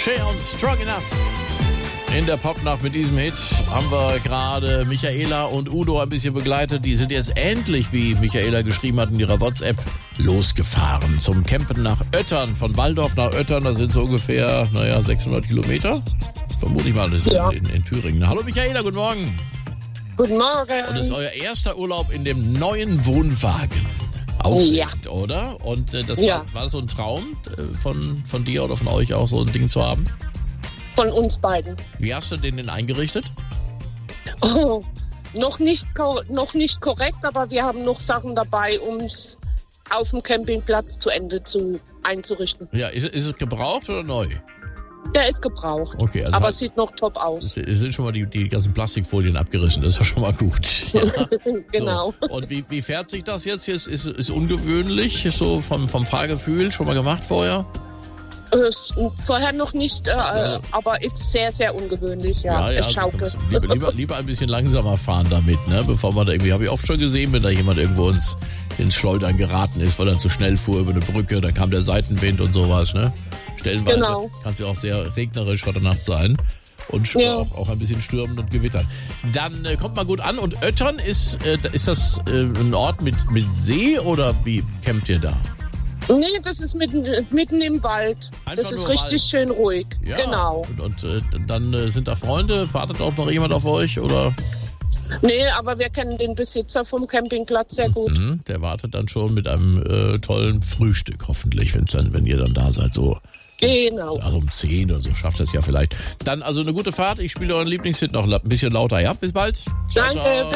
Cher und Strong Enough. In der Popnacht mit diesem Hit haben wir gerade Michaela und Udo ein bisschen begleitet. Die sind jetzt endlich, wie Michaela geschrieben hat in ihrer WhatsApp, losgefahren zum Campen nach Öttern. Von Walldorf nach Öttern, das sind so ungefähr, 600 Kilometer. Vermute ich mal, das ist in Thüringen. Hallo Michaela, guten Morgen. Guten Morgen. Und das ist euer erster Urlaub in dem neuen Wohnwagen. Aufregend, oder? Und war das so ein Traum von dir oder von euch auch, so ein Ding zu haben? Von uns beiden. Wie hast du den denn eingerichtet? Oh, noch nicht korrekt, aber wir haben noch Sachen dabei, um es auf dem Campingplatz zu Ende einzurichten. Ja, ist es gebraucht oder neu? Der ist gebraucht, okay, also aber es sieht noch top aus. Es sind schon mal die ganzen Plastikfolien abgerissen, das ist ja schon mal gut. Ja. Genau. So. Und wie fährt sich das jetzt? Ist ungewöhnlich, so vom Fahrgefühl, schon mal gemacht vorher? Vorher noch nicht, aber ist sehr, sehr ungewöhnlich, es schaukelt. Lieber ein bisschen langsamer fahren damit, ne? Bevor man da irgendwie, habe ich oft schon gesehen, wenn da jemand irgendwo ins Schleudern geraten ist, weil er zu schnell fuhr über eine Brücke, dann kam der Seitenwind und sowas, ne? Stellenweise kann es ja auch sehr regnerisch heute Nacht sein und auch ein bisschen stürmen und gewittern. Dann kommt man gut an und Öttern ist das ein Ort mit See oder wie campt ihr da? Nee, das ist mitten im Wald. Einfach das ist richtig schön ruhig. Ja, genau. Und dann sind da Freunde? Wartet auch noch jemand auf euch? Oder? Nee, aber wir kennen den Besitzer vom Campingplatz sehr gut. Der wartet dann schon mit einem tollen Frühstück, hoffentlich, wenn ihr dann da seid. So. Genau. Also um 10 oder so schafft es ja vielleicht. Dann also eine gute Fahrt. Ich spiele euren Lieblingshit noch ein bisschen lauter. Ja, bis bald. Ciao, danke. Ciao.